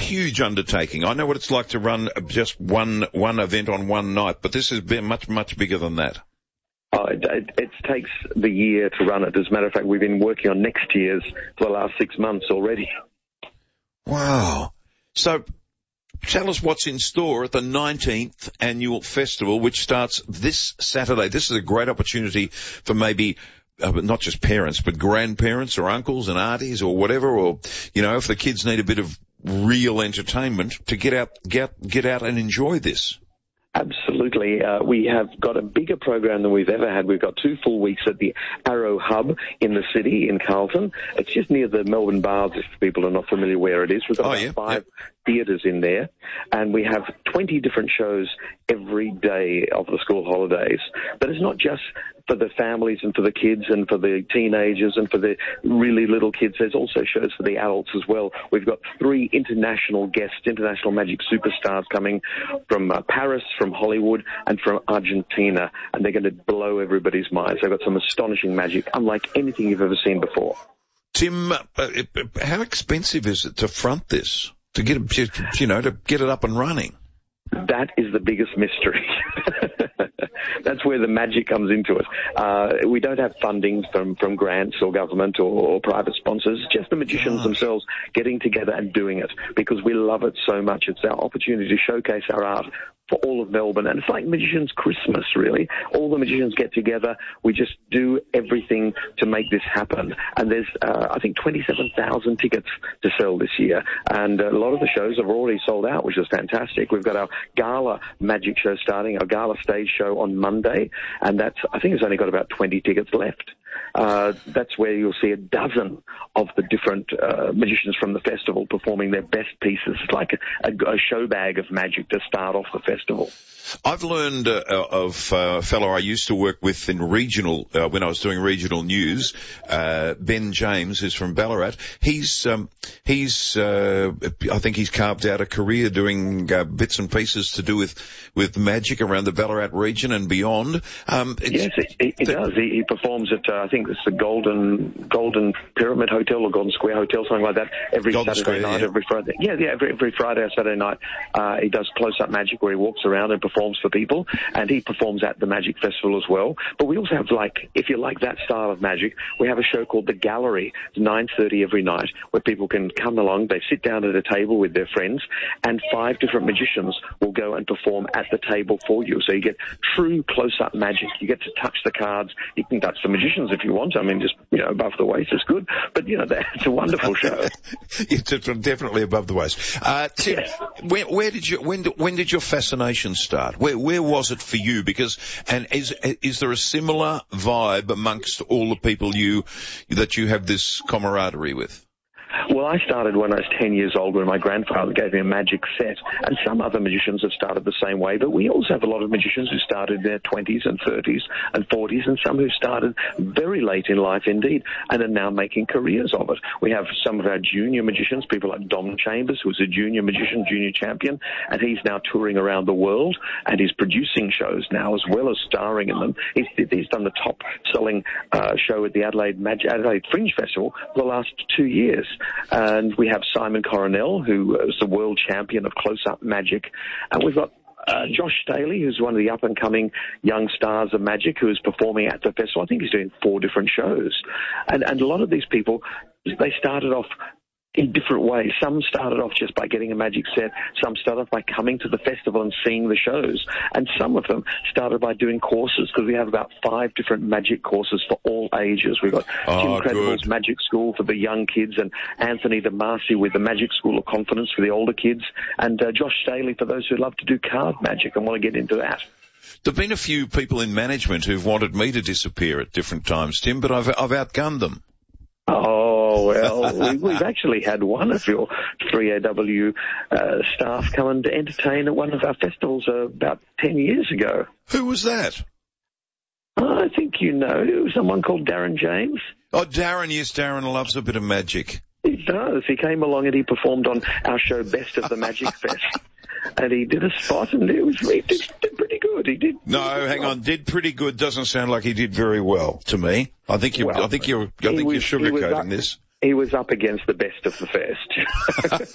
huge undertaking. I know what it's like to run just one event on one night, but this has been much bigger than that. It takes the year to run it. As a matter of fact, we've been working on next year's for the last 6 months already. Wow. So tell us what's in store at the 19th Annual Festival, which starts this Saturday. This is a great opportunity for maybe not just parents, but grandparents or uncles and aunties or whatever, or, you know, if the kids need a bit of real entertainment, to get out and enjoy this. Absolutely. We have got a bigger program than we've ever had. We've got 2 full weeks at the Arrow Hub in the city in Carlton. It's just near the Melbourne Baths, if people are not familiar where it is. We've got 5 theatres in there, and we have 20 different shows every day of the school holidays. But it's not just for the families and for the kids and for the teenagers and for the really little kids. There's also shows for the adults as well. We've got 3 international guests, international magic superstars coming from Paris, from Hollywood, and from Argentina, and they're going to blow everybody's minds. They've got some astonishing magic, unlike anything you've ever seen before. Tim, how expensive is it to front this, to get it up and running? That is the biggest mystery. That's where the magic comes into it. We don't have funding from grants or government or private sponsors, just the magicians themselves getting together and doing it, because we love it so much. It's our opportunity to showcase our art for all of Melbourne. And it's like Magicians' Christmas, really. All the magicians get together. We just do everything to make this happen. And there's, I think, 27,000 tickets to sell this year. And a lot of the shows have already sold out, which is fantastic. We've got our gala magic show starting, our gala stage show on Monday. And I think it's only got about 20 tickets left. That's where you'll see a dozen of the different magicians from the festival performing their best pieces. It's like a show bag of magic to start off the festival. I've learned of a fellow I used to work with in regional, when I was doing regional news, Ben James, who's from Ballarat. I think he's carved out a career doing bits and pieces to do with magic around the Ballarat region and beyond. Yes, he does. He performs at, I think it's the Golden Pyramid Hotel or Golden Square Hotel, something like that, every Saturday night, every Friday. Every Friday or Saturday night, he does close-up magic where he walks around and performs for people, and he performs at the Magic Festival as well. But we also have, if you like that style of magic, we have a show called The Gallery. It's 9:30 every night, where people can come along, they sit down at a table with their friends, and 5 different magicians will go and perform at the table for you. So you get true close-up magic. You get to touch the cards. You can touch the magicians if you want. I mean, just, above the waist is good. But, it's a wonderful show. It's definitely above the waist. Tim, yes. when did your fascination start? Where was it for you? And is there a similar vibe amongst all the people that you have this camaraderie with? Well, I started when I was 10 years old, when my grandfather gave me a magic set, and some other magicians have started the same way, but we also have a lot of magicians who started in their 20s and 30s and 40s, and some who started very late in life indeed, and are now making careers of it. We have some of our junior magicians, people like Dom Chambers, who's a junior magician, junior champion, and he's now touring around the world, and he's producing shows now as well as starring in them. He's done the top-selling show at the Adelaide Fringe Festival for the last 2 years. And we have Simon Coronel, who is the world champion of close-up magic. And we've got Josh Staley, who's one of the up-and-coming young stars of magic, who is performing at the festival. I think he's doing 4 different shows. And a lot of these people, they started off in different ways. Some started off just by getting a magic set. Some started off by coming to the festival and seeing the shows. And some of them started by doing courses, because we have about 5 different magic courses for all ages. We've got Tim Credible's Magic School for the young kids, and Anthony DeMasi with the Magic School of Confidence for the older kids, and Josh Staley for those who love to do card magic and want to get into that. There have been a few people in management who've wanted me to disappear at different times, Tim, but I've outgunned them. Oh, well, we've actually had one of your 3AW staff come and entertain at one of our festivals about 10 years ago. Who was that? I think someone called Darren James. Oh, Darren, yes, Darren loves a bit of magic. He does. He came along and he performed on our show Best of the Magic Fest. And he did a spot, and he did pretty good. He did. No, hang on. Did pretty good doesn't sound like he did very well to me. I think you're sugarcoating this. He was up against the best of the fest.